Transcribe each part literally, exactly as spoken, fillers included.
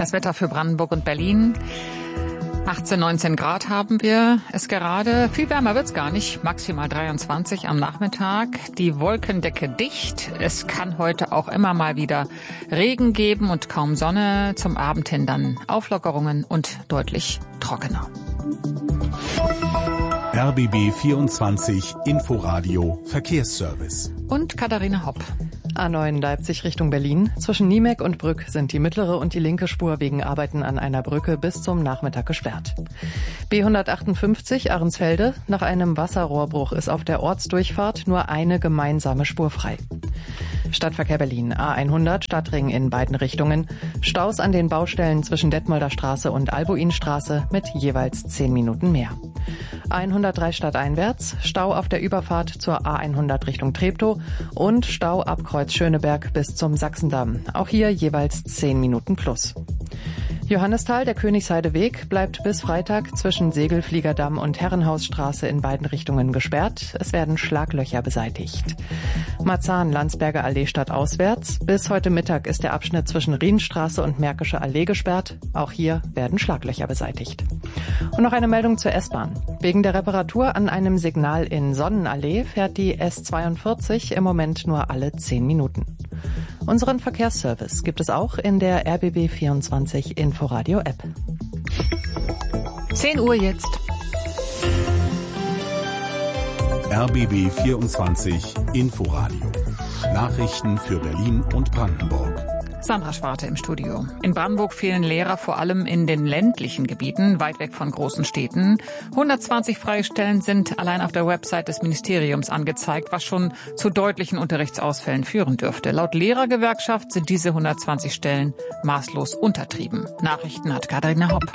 Das Wetter für Brandenburg und Berlin. achtzehn, neunzehn Grad haben wir es gerade. Viel wärmer wird's gar nicht. Maximal dreiundzwanzig am Nachmittag. Die Wolkendecke dicht. Es kann heute auch immer mal wieder Regen geben und kaum Sonne. Zum Abend hin dann Auflockerungen und deutlich trockener. R B B vierundzwanzig Inforadio Verkehrsservice. Und Katharina Hopp. A neun Leipzig Richtung Berlin. Zwischen Niemek und Brück sind die mittlere und die linke Spur wegen Arbeiten an einer Brücke bis zum Nachmittag gesperrt. B hundertachtundfünfzig Ahrensfelde. Nach einem Wasserrohrbruch ist auf der Ortsdurchfahrt nur eine gemeinsame Spur frei. Stadtverkehr Berlin. A hundert Stadtring in beiden Richtungen. Staus an den Baustellen zwischen Detmolder Straße und Albuinstraße mit jeweils zehn Minuten mehr. A hundertdrei stadteinwärts. Stau auf der Überfahrt zur A hundert Richtung Treptow und Stau ab Kreuz Schöneberg bis zum Sachsendamm. Auch hier jeweils zehn Minuten plus. Johannisthal, der Königsheideweg, bleibt bis Freitag zwischen Segelfliegerdamm und Herrenhausstraße in beiden Richtungen gesperrt. Es werden Schlaglöcher beseitigt. Marzahn, Landsberger Allee stadtauswärts. Bis heute Mittag ist der Abschnitt zwischen Rienstraße und Märkische Allee gesperrt. Auch hier werden Schlaglöcher beseitigt. Und noch eine Meldung zur S-Bahn. Wegen der Reparatur an einem Signal in Sonnenallee fährt die S zweiundvierzig im Moment nur alle zehn Minuten. Unseren Verkehrsservice gibt es auch in der R B B vierundzwanzig Inforadio App. zehn Uhr jetzt. R B B vierundzwanzig Inforadio. Nachrichten für Berlin und Brandenburg. Sandra Schwarte im Studio. In Brandenburg fehlen Lehrer vor allem in den ländlichen Gebieten, weit weg von großen Städten. hundertzwanzig freie Stellen sind allein auf der Website des Ministeriums angezeigt, was schon zu deutlichen Unterrichtsausfällen führen dürfte. Laut Lehrergewerkschaft sind diese hundertzwanzig Stellen maßlos untertrieben. Nachrichten hat Katharina Hopp.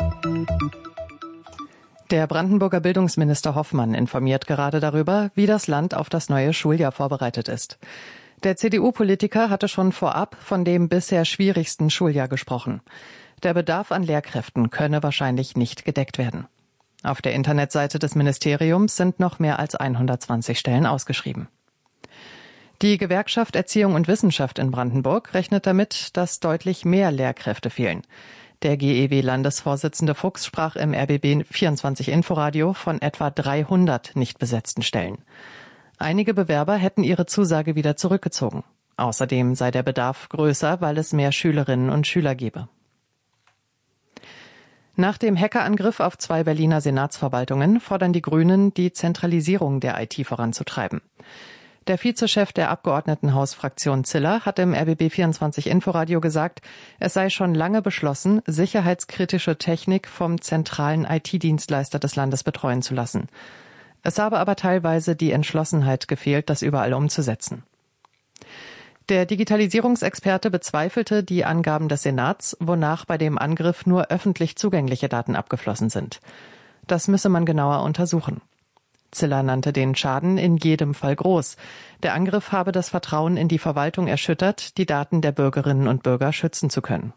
Der Brandenburger Bildungsminister Hoffmann informiert gerade darüber, wie das Land auf das neue Schuljahr vorbereitet ist. Der C D U-Politiker hatte schon vorab von dem bisher schwierigsten Schuljahr gesprochen. Der Bedarf an Lehrkräften könne wahrscheinlich nicht gedeckt werden. Auf der Internetseite des Ministeriums sind noch mehr als hundertzwanzig Stellen ausgeschrieben. Die Gewerkschaft Erziehung und Wissenschaft in Brandenburg rechnet damit, dass deutlich mehr Lehrkräfte fehlen. Der G E W-Landesvorsitzende Fuchs sprach im R B B vierundzwanzig Inforadio von etwa dreihundert nicht besetzten Stellen. Einige Bewerber hätten ihre Zusage wieder zurückgezogen. Außerdem sei der Bedarf größer, weil es mehr Schülerinnen und Schüler gebe. Nach dem Hackerangriff auf zwei Berliner Senatsverwaltungen fordern die Grünen, die Zentralisierung der I T voranzutreiben. Der Vizechef der Abgeordnetenhausfraktion Ziller hat im R B B vierundzwanzig Inforadio gesagt, es sei schon lange beschlossen, sicherheitskritische Technik vom zentralen I T-Dienstleister des Landes betreuen zu lassen. Es habe aber teilweise die Entschlossenheit gefehlt, das überall umzusetzen. Der Digitalisierungsexperte bezweifelte die Angaben des Senats, wonach bei dem Angriff nur öffentlich zugängliche Daten abgeflossen sind. Das müsse man genauer untersuchen. Ziller nannte den Schaden in jedem Fall groß. Der Angriff habe das Vertrauen in die Verwaltung erschüttert, die Daten der Bürgerinnen und Bürger schützen zu können.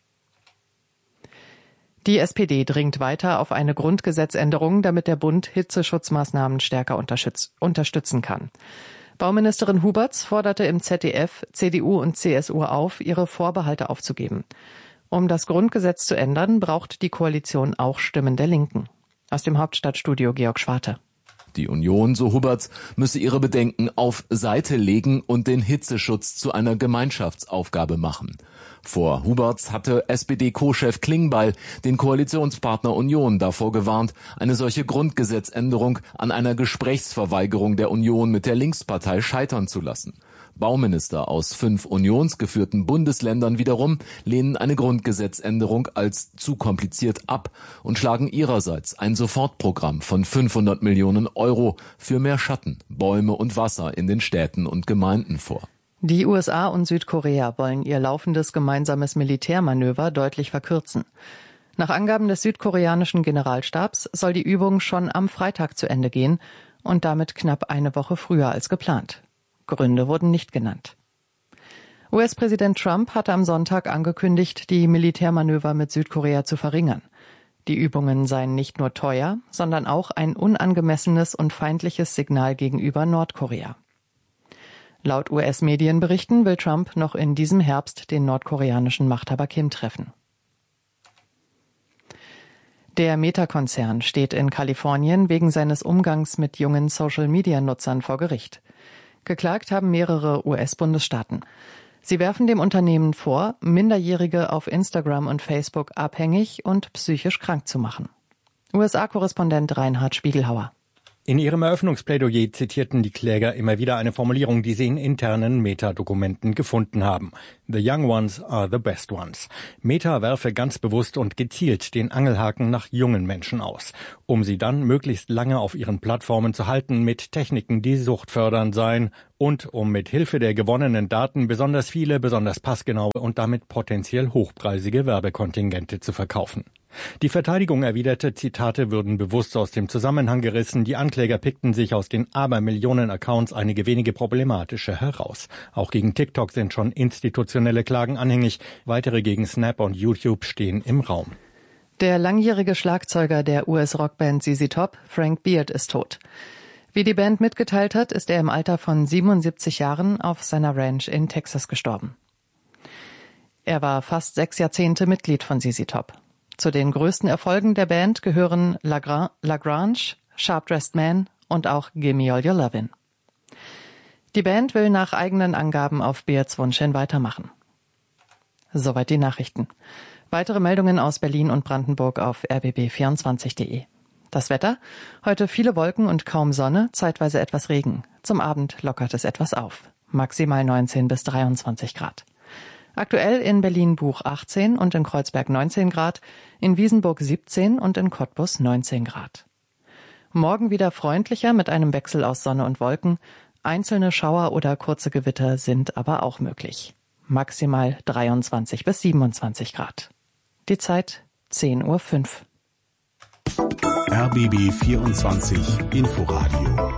Die S P D dringt weiter auf eine Grundgesetzänderung, damit der Bund Hitzeschutzmaßnahmen stärker unterstützen kann. Bauministerin Huberts forderte im Z D F C D U und C S U auf, ihre Vorbehalte aufzugeben. Um das Grundgesetz zu ändern, braucht die Koalition auch Stimmen der Linken. Aus dem Hauptstadtstudio Georg Schwarte. Die Union, so Huberts, müsse ihre Bedenken auf Seite legen und den Hitzeschutz zu einer Gemeinschaftsaufgabe machen. Vor Huberts hatte S P D-Co-Chef Klingbeil den Koalitionspartner Union davor gewarnt, eine solche Grundgesetzänderung an einer Gesprächsverweigerung der Union mit der Linkspartei scheitern zu lassen. Bauminister aus fünf unionsgeführten Bundesländern wiederum lehnen eine Grundgesetzänderung als zu kompliziert ab und schlagen ihrerseits ein Sofortprogramm von fünfhundert Millionen Euro für mehr Schatten, Bäume und Wasser in den Städten und Gemeinden vor. Die U S A und Südkorea wollen ihr laufendes gemeinsames Militärmanöver deutlich verkürzen. Nach Angaben des südkoreanischen Generalstabs soll die Übung schon am Freitag zu Ende gehen und damit knapp eine Woche früher als geplant. Gründe wurden nicht genannt. U S-Präsident Trump hatte am Sonntag angekündigt, die Militärmanöver mit Südkorea zu verringern. Die Übungen seien nicht nur teuer, sondern auch ein unangemessenes und feindliches Signal gegenüber Nordkorea. Laut U S-Medienberichten will Trump noch in diesem Herbst den nordkoreanischen Machthaber Kim treffen. Der Meta-Konzern steht in Kalifornien wegen seines Umgangs mit jungen Social-Media-Nutzern vor Gericht. Geklagt haben mehrere U S-Bundesstaaten. Sie werfen dem Unternehmen vor, Minderjährige auf Instagram und Facebook abhängig und psychisch krank zu machen. U S A-Korrespondent Reinhard Spiegelhauer. In ihrem Eröffnungsplädoyer zitierten die Kläger immer wieder eine Formulierung, die sie in internen Meta-Dokumenten gefunden haben. The young ones are the best ones. Meta werfe ganz bewusst und gezielt den Angelhaken nach jungen Menschen aus, um sie dann möglichst lange auf ihren Plattformen zu halten mit Techniken, die suchtfördernd seien und um mit Hilfe der gewonnenen Daten besonders viele, besonders passgenaue und damit potenziell hochpreisige Werbekontingente zu verkaufen. Die Verteidigung erwiderte, Zitate würden bewusst aus dem Zusammenhang gerissen. Die Ankläger pickten sich aus den Abermillionen Accounts einige wenige problematische heraus. Auch gegen TikTok sind schon institutionelle Klagen anhängig. Weitere gegen Snap und YouTube stehen im Raum. Der langjährige Schlagzeuger der U S-Rockband Z Z Top, Frank Beard, ist tot. Wie die Band mitgeteilt hat, ist er im Alter von siebenundsiebzig Jahren auf seiner Ranch in Texas gestorben. Er war fast sechs Jahrzehnte Mitglied von Z Z Top. Zu den größten Erfolgen der Band gehören Lagrange, Lagrange, Sharp Dressed Man und auch Gimme All Your Lovin'. Die Band will nach eigenen Angaben auf Beards Wunsch hin weitermachen. Soweit die Nachrichten. Weitere Meldungen aus Berlin und Brandenburg auf r b b vierundzwanzig punkt d e. Das Wetter? Heute viele Wolken und kaum Sonne, zeitweise etwas Regen. Zum Abend lockert es etwas auf. Maximal neunzehn bis dreiundzwanzig Grad. Aktuell in Berlin-Buch achtzehn und in Kreuzberg neunzehn Grad, in Wiesenburg siebzehn und in Cottbus neunzehn Grad. Morgen wieder freundlicher mit einem Wechsel aus Sonne und Wolken. Einzelne Schauer oder kurze Gewitter sind aber auch möglich. Maximal dreiundzwanzig bis siebenundzwanzig Grad. Die Zeit zehn Uhr fünf. R B B vierundzwanzig Inforadio.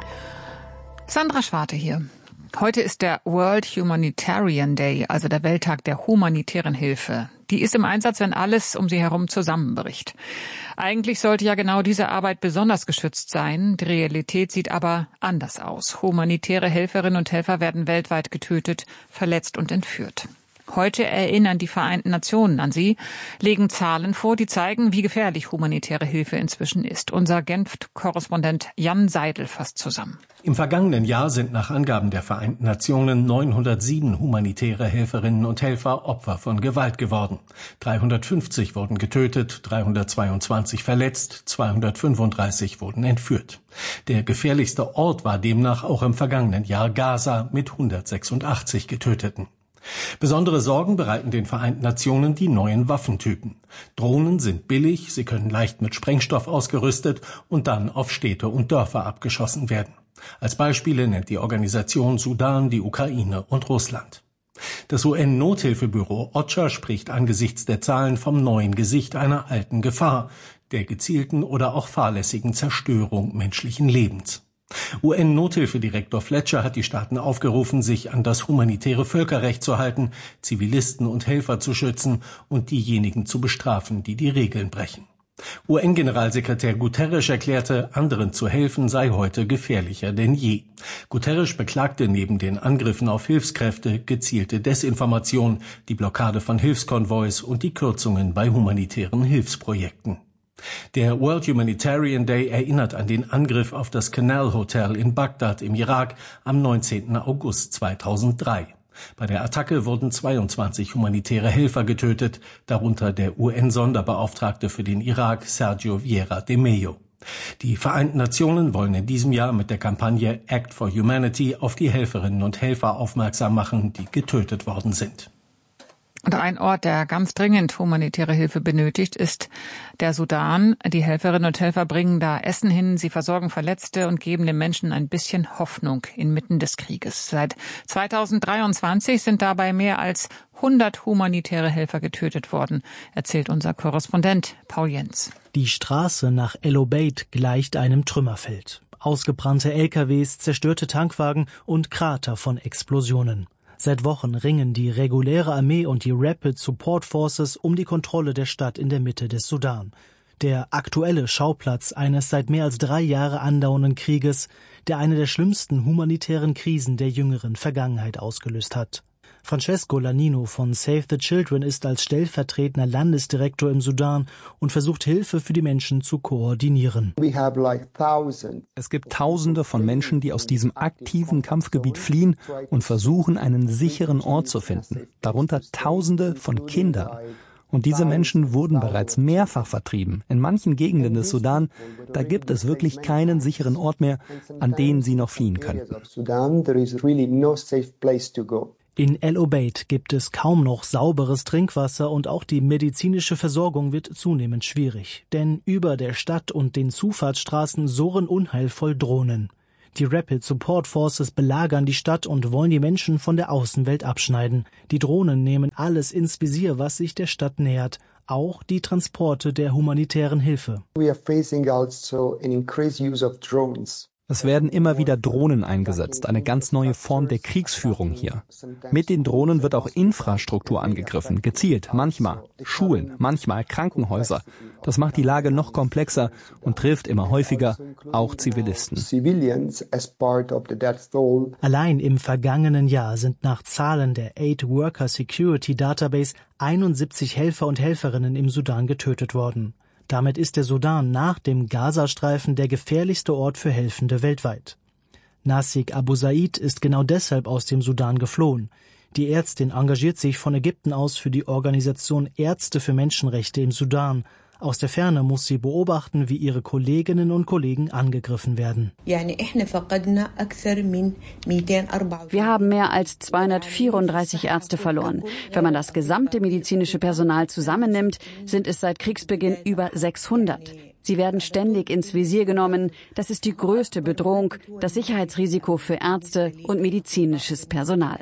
Sandra Schwarte hier. Heute ist der World Humanitarian Day, also der Welttag der humanitären Hilfe. Die ist im Einsatz, wenn alles um sie herum zusammenbricht. Eigentlich sollte ja genau diese Arbeit besonders geschützt sein. Die Realität sieht aber anders aus. Humanitäre Helferinnen und Helfer werden weltweit getötet, verletzt und entführt. Heute erinnern die Vereinten Nationen an sie, legen Zahlen vor, die zeigen, wie gefährlich humanitäre Hilfe inzwischen ist. Unser Genf-Korrespondent Jan Seidel fasst zusammen. Im vergangenen Jahr sind nach Angaben der Vereinten Nationen neunhundertsieben humanitäre Helferinnen und Helfer Opfer von Gewalt geworden. dreihundertfünfzig wurden getötet, dreihundertzweiundzwanzig verletzt, zweihundertfünfunddreißig wurden entführt. Der gefährlichste Ort war demnach auch im vergangenen Jahr Gaza mit hundertsechsundachtzig Getöteten. Besondere Sorgen bereiten den Vereinten Nationen die neuen Waffentypen. Drohnen sind billig, sie können leicht mit Sprengstoff ausgerüstet und dann auf Städte und Dörfer abgeschossen werden. Als Beispiele nennt die Organisation Sudan, die Ukraine und Russland. Das U N-Nothilfebüro OCHA spricht angesichts der Zahlen vom neuen Gesicht einer alten Gefahr, der gezielten oder auch fahrlässigen Zerstörung menschlichen Lebens. U N-Nothilfedirektor Fletcher hat die Staaten aufgerufen, sich an das humanitäre Völkerrecht zu halten, Zivilisten und Helfer zu schützen und diejenigen zu bestrafen, die die Regeln brechen. U N-Generalsekretär Guterres erklärte, anderen zu helfen sei heute gefährlicher denn je. Guterres beklagte neben den Angriffen auf Hilfskräfte gezielte Desinformation, die Blockade von Hilfskonvois und die Kürzungen bei humanitären Hilfsprojekten. Der World Humanitarian Day erinnert an den Angriff auf das Canal Hotel in Bagdad im Irak am neunzehnten August zweitausenddrei. Bei der Attacke wurden zweiundzwanzig humanitäre Helfer getötet, darunter der U N-Sonderbeauftragte für den Irak, Sergio Vieira de Mello. Die Vereinten Nationen wollen in diesem Jahr mit der Kampagne Act for Humanity auf die Helferinnen und Helfer aufmerksam machen, die getötet worden sind. Und ein Ort, der ganz dringend humanitäre Hilfe benötigt, ist der Sudan. Die Helferinnen und Helfer bringen da Essen hin, sie versorgen Verletzte und geben den Menschen ein bisschen Hoffnung inmitten des Krieges. Seit zweitausenddreiundzwanzig sind dabei mehr als hundert humanitäre Helfer getötet worden, erzählt unser Korrespondent Paul Jens. Die Straße nach El Obeid gleicht einem Trümmerfeld. Ausgebrannte L K Ws, zerstörte Tankwagen und Krater von Explosionen. Seit Wochen ringen die reguläre Armee und die Rapid Support Forces um die Kontrolle der Stadt in der Mitte des Sudan. Der aktuelle Schauplatz eines seit mehr als drei Jahre andauernden Krieges, der eine der schlimmsten humanitären Krisen der jüngeren Vergangenheit ausgelöst hat. Francesco Lanino von Save the Children ist als stellvertretender Landesdirektor im Sudan und versucht Hilfe für die Menschen zu koordinieren. Es gibt Tausende von Menschen, die aus diesem aktiven Kampfgebiet fliehen und versuchen, einen sicheren Ort zu finden. Darunter Tausende von Kindern. Und diese Menschen wurden bereits mehrfach vertrieben. In manchen Gegenden des Sudan, da gibt es wirklich keinen sicheren Ort mehr, an den sie noch fliehen könnten. In El Obeid gibt es kaum noch sauberes Trinkwasser und auch die medizinische Versorgung wird zunehmend schwierig. Denn über der Stadt und den Zufahrtsstraßen surren unheilvoll Drohnen. Die Rapid Support Forces belagern die Stadt und wollen die Menschen von der Außenwelt abschneiden. Die Drohnen nehmen alles ins Visier, was sich der Stadt nähert, auch die Transporte der humanitären Hilfe. Es werden immer wieder Drohnen eingesetzt, eine ganz neue Form der Kriegsführung hier. Mit den Drohnen wird auch Infrastruktur angegriffen, gezielt, manchmal Schulen, manchmal Krankenhäuser. Das macht die Lage noch komplexer und trifft immer häufiger auch Zivilisten. Allein im vergangenen Jahr sind nach Zahlen der Aid Worker Security Database einundsiebzig Helfer und Helferinnen im Sudan getötet worden. Damit ist der Sudan nach dem Gazastreifen der gefährlichste Ort für Helfende weltweit. Nasik Abu Said ist genau deshalb aus dem Sudan geflohen. Die Ärztin engagiert sich von Ägypten aus für die Organisation Ärzte für Menschenrechte im Sudan. Aus der Ferne muss sie beobachten, wie ihre Kolleginnen und Kollegen angegriffen werden. Wir haben mehr als zweihundertvierunddreißig Ärzte verloren. Wenn man das gesamte medizinische Personal zusammennimmt, sind es seit Kriegsbeginn über sechshundert. Sie werden ständig ins Visier genommen. Das ist die größte Bedrohung, das Sicherheitsrisiko für Ärzte und medizinisches Personal.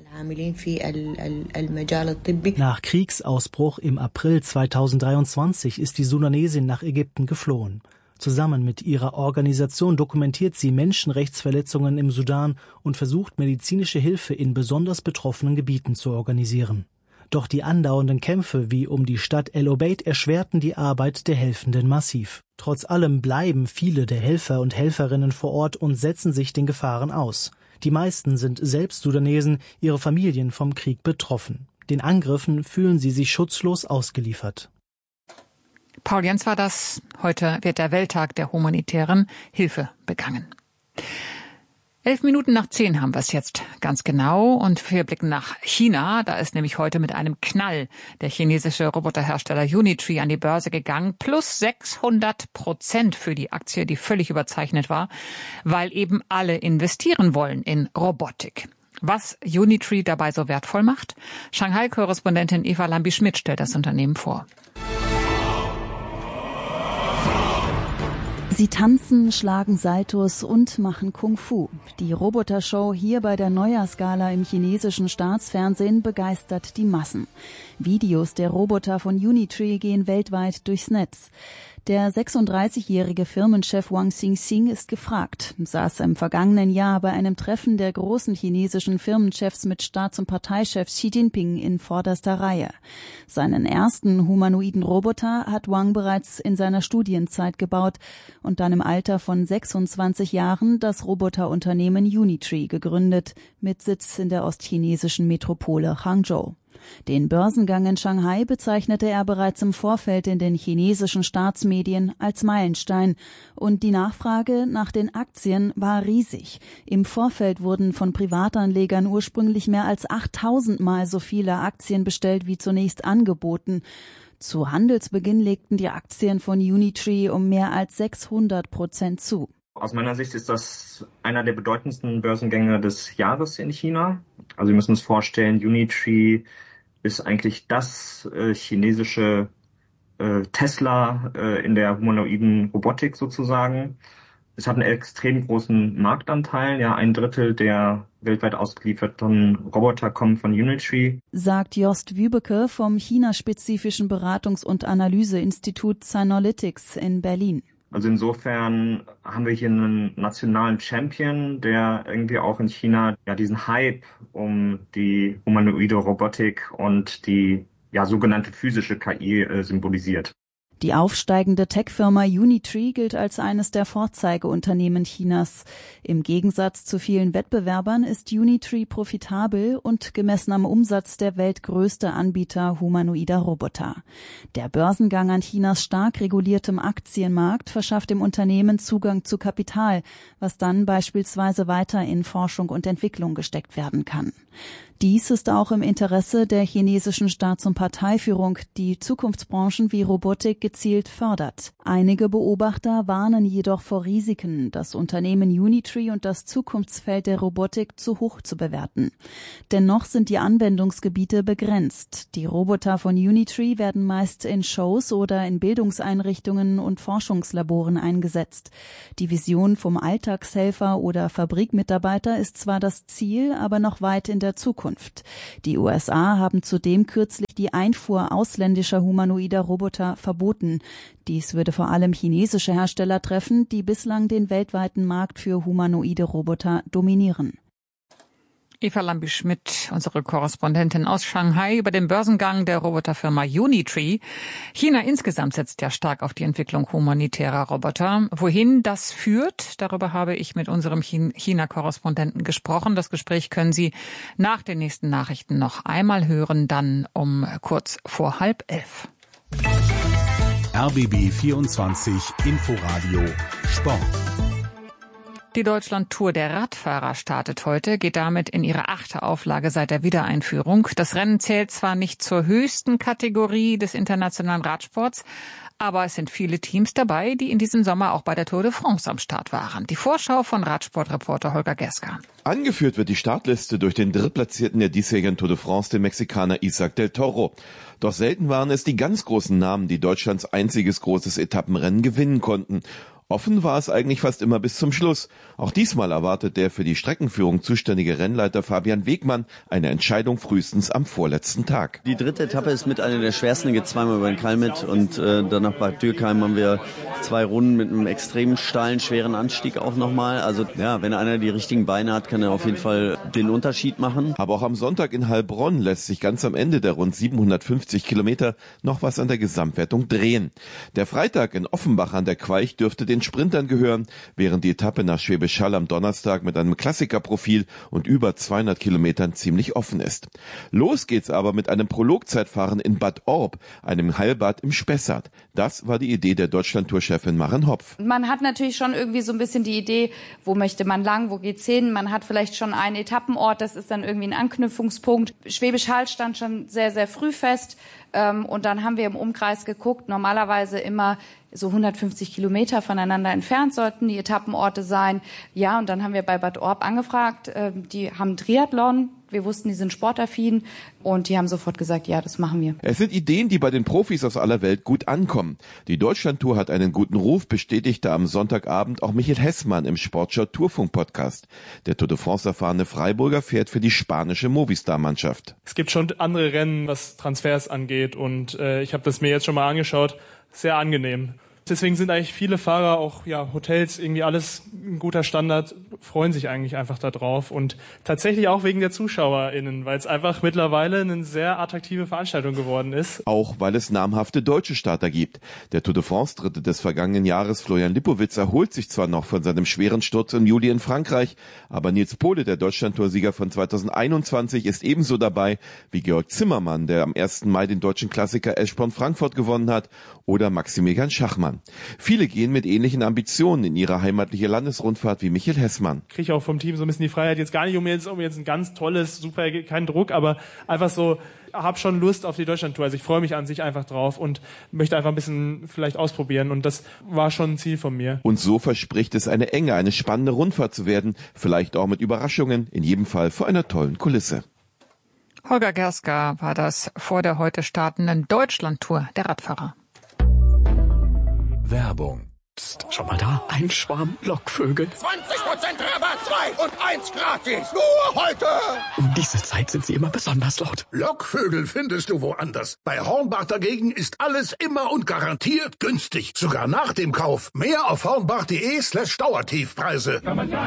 Nach Kriegsausbruch im April zweitausenddreiundzwanzig ist die Sudanesin nach Ägypten geflohen. Zusammen mit ihrer Organisation dokumentiert sie Menschenrechtsverletzungen im Sudan und versucht, medizinische Hilfe in besonders betroffenen Gebieten zu organisieren. Doch die andauernden Kämpfe wie um die Stadt El Obeid erschwerten die Arbeit der Helfenden massiv. Trotz allem bleiben viele der Helfer und Helferinnen vor Ort und setzen sich den Gefahren aus. Die meisten sind selbst Sudanesen, ihre Familien vom Krieg betroffen. Den Angriffen fühlen sie sich schutzlos ausgeliefert. Paul Jens war das. Heute wird der Welttag der humanitären Hilfe begangen. Elf Minuten nach zehn haben wir es jetzt ganz genau und wir blicken nach China. Da ist nämlich heute mit einem Knall der chinesische Roboterhersteller Unitree an die Börse gegangen. Plus sechshundert Prozent für die Aktie, die völlig überzeichnet war, weil eben alle investieren wollen in Robotik. Was Unitree dabei so wertvoll macht? Shanghai-Korrespondentin Eva Lambi-Schmidt stellt das Unternehmen vor. Sie tanzen, schlagen Saltos und machen Kung-Fu. Die Robotershow hier bei der Neujahrsgala im chinesischen Staatsfernsehen begeistert die Massen. Videos der Roboter von Unitree gehen weltweit durchs Netz. Der sechsunddreißigjährige Firmenchef Wang Xingxing ist gefragt, saß im vergangenen Jahr bei einem Treffen der großen chinesischen Firmenchefs mit Staats- und Parteichef Xi Jinping in vorderster Reihe. Seinen ersten humanoiden Roboter hat Wang bereits in seiner Studienzeit gebaut und dann im Alter von sechsundzwanzig Jahren das Roboterunternehmen Unitree gegründet, mit Sitz in der ostchinesischen Metropole Hangzhou. Den Börsengang in Shanghai bezeichnete er bereits im Vorfeld in den chinesischen Staatsmedien als Meilenstein und die Nachfrage nach den Aktien war riesig. Im Vorfeld wurden von Privatanlegern ursprünglich mehr als achttausend Mal so viele Aktien bestellt wie zunächst angeboten. Zu Handelsbeginn legten die Aktien von Unitree um mehr als sechshundert Prozent zu. Aus meiner Sicht ist das einer der bedeutendsten Börsengänge des Jahres in China. Also wir müssen uns vorstellen, Unitree ist eigentlich das äh, chinesische äh, Tesla äh, in der humanoiden Robotik sozusagen. Es hat einen extrem großen Marktanteil. Ja, ein Drittel der weltweit ausgelieferten Roboter kommen von Unitree. Sagt Jost Wübeke vom chinaspezifischen Beratungs- und Analyseinstitut Synalytics in Berlin. Also insofern haben wir hier einen nationalen Champion, der irgendwie auch in China ja diesen Hype um die humanoide Robotik und die ja sogenannte physische K I äh, symbolisiert. Die aufsteigende Tech-Firma Unitree gilt als eines der Vorzeigeunternehmen Chinas. Im Gegensatz zu vielen Wettbewerbern ist Unitree profitabel und gemessen am Umsatz der weltgrößte Anbieter humanoider Roboter. Der Börsengang an Chinas stark reguliertem Aktienmarkt verschafft dem Unternehmen Zugang zu Kapital, was dann beispielsweise weiter in Forschung und Entwicklung gesteckt werden kann. Dies ist auch im Interesse der chinesischen Staats- und Parteiführung, die Zukunftsbranchen wie Robotik gezielt fördert. Einige Beobachter warnen jedoch vor Risiken, das Unternehmen Unitree und das Zukunftsfeld der Robotik zu hoch zu bewerten. Dennoch sind die Anwendungsgebiete begrenzt. Die Roboter von Unitree werden meist in Shows oder in Bildungseinrichtungen und Forschungslaboren eingesetzt. Die Vision vom Alltagshelfer oder Fabrikmitarbeiter ist zwar das Ziel, aber noch weit in der Zukunft. Die U S A haben zudem kürzlich die Einfuhr ausländischer humanoider Roboter verboten. Dies würde vor allem chinesische Hersteller treffen, die bislang den weltweiten Markt für humanoide Roboter dominieren. Eva Lambi-Schmidt, unsere Korrespondentin aus Shanghai, über den Börsengang der Roboterfirma Unitree. China insgesamt setzt ja stark auf die Entwicklung humanitärer Roboter. Wohin das führt, darüber habe ich mit unserem China-Korrespondenten gesprochen. Das Gespräch können Sie nach den nächsten Nachrichten noch einmal hören, dann um kurz vor halb elf. R B B vierundzwanzig Inforadio Sport. Die Deutschland-Tour der Radfahrer startet heute, geht damit in ihre achte Auflage seit der Wiedereinführung. Das Rennen zählt zwar nicht zur höchsten Kategorie des internationalen Radsports, aber es sind viele Teams dabei, die in diesem Sommer auch bei der Tour de France am Start waren. Die Vorschau von Radsportreporter Holger Geska. Angeführt wird die Startliste durch den Drittplatzierten der diesjährigen Tour de France, den Mexikaner Isaac del Toro. Doch selten waren es die ganz großen Namen, die Deutschlands einziges großes Etappenrennen gewinnen konnten. Offen war es eigentlich fast immer bis zum Schluss. Auch diesmal erwartet der für die Streckenführung zuständige Rennleiter Fabian Wegmann eine Entscheidung frühestens am vorletzten Tag. Die dritte Etappe ist mit einer der schwersten, geht zweimal über den Kalmit und äh, danach bei Dürkheim haben wir zwei Runden mit einem extrem steilen, schweren Anstieg auch nochmal. Also ja, wenn einer die richtigen Beine hat, kann er auf jeden Fall den Unterschied machen. Aber auch am Sonntag in Heilbronn lässt sich ganz am Ende der rund siebenhundertfünfzig Kilometer noch was an der Gesamtwertung drehen. Der Freitag in Offenbach an der Queich dürfte den Sprintern gehören, während die Etappe nach Schwäbisch Hall am Donnerstag mit einem Klassikerprofil und über zweihundert Kilometern ziemlich offen ist. Los geht's aber mit einem Prologzeitfahren in Bad Orb, einem Heilbad im Spessart. Das war die Idee der Deutschland-Tour-Chefin Maren Hopf. Man hat natürlich schon irgendwie so ein bisschen die Idee, wo möchte man lang, wo geht's hin? Man hat vielleicht schon einen Etappenort, das ist dann irgendwie ein Anknüpfungspunkt. Schwäbisch Hall stand schon sehr, sehr früh fest. Und dann haben wir im Umkreis geguckt, normalerweise immer so hundertfünfzig Kilometer voneinander entfernt sollten die Etappenorte sein. Ja, und dann haben wir bei Bad Orb angefragt. Die haben Triathlon. Wir wussten, die sind sportaffin und die haben sofort gesagt, ja, das machen wir. Es sind Ideen, die bei den Profis aus aller Welt gut ankommen. Die Deutschlandtour hat einen guten Ruf, bestätigte am Sonntagabend auch Michael Hessmann im Sportschau Tourfunk Podcast. Der Tour de France erfahrene Freiburger fährt für die spanische Movistar-Mannschaft. Es gibt schon andere Rennen, was Transfers angeht und äh, ich habe das mir jetzt schon mal angeschaut. Sehr angenehm. Deswegen sind eigentlich viele Fahrer, auch ja Hotels, irgendwie alles ein guter Standard, freuen sich eigentlich einfach da drauf. Und tatsächlich auch wegen der ZuschauerInnen, weil es einfach mittlerweile eine sehr attraktive Veranstaltung geworden ist. Auch weil es namhafte deutsche Starter gibt. Der Tour de France-Dritte des vergangenen Jahres, Florian Lipowitz, erholt sich zwar noch von seinem schweren Sturz im Juli in Frankreich, aber Nils Pohle, der Deutschlandtour-Sieger von zweitausendeinundzwanzig, ist ebenso dabei wie Georg Zimmermann, der am ersten Mai den deutschen Klassiker Eschborn-Frankfurt gewonnen hat, oder Maximilian Schachmann. Viele gehen mit ähnlichen Ambitionen in ihre heimatliche Landesrundfahrt wie Michael Hessmann. Ich kriege auch vom Team so ein bisschen die Freiheit, jetzt gar nicht um jetzt, um jetzt ein ganz tolles, super, kein Druck, aber einfach so, habe schon Lust auf die Deutschlandtour. Also ich freue mich an sich einfach drauf und möchte einfach ein bisschen vielleicht ausprobieren und das war schon ein Ziel von mir. Und so verspricht es eine enge, eine spannende Rundfahrt zu werden, vielleicht auch mit Überraschungen, in jedem Fall vor einer tollen Kulisse. Holger Gerska war das vor der heute startenden Deutschlandtour der Radfahrer. Werbung. Psst, schau mal da, ein Schwarm Lockvögel. zwanzig Prozent Rabatt, zwei und eins gratis. Nur heute. Um diese Zeit sind sie immer besonders laut. Lockvögel findest du woanders. Bei Hornbach dagegen ist alles immer und garantiert günstig. Sogar nach dem Kauf. Mehr auf hornbach.de slash Dauertiefpreise.